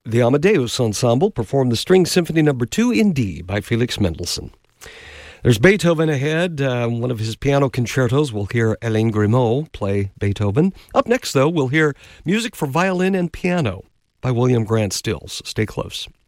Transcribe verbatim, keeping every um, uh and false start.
The Amadeus Ensemble performed the String Symphony Number two in D by Felix Mendelssohn. There's Beethoven ahead. Uh, one of his piano concertos. We'll hear Hélène Grimaud play Beethoven. Up next, though, we'll hear music for violin and piano by William Grant Stills. Stay close.